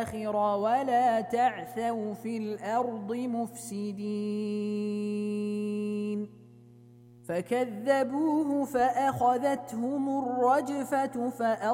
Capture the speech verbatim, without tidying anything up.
ولا تعثوا في الأرض مفسدين فكذبوه فأخذتهم الرجفة فأصبحوا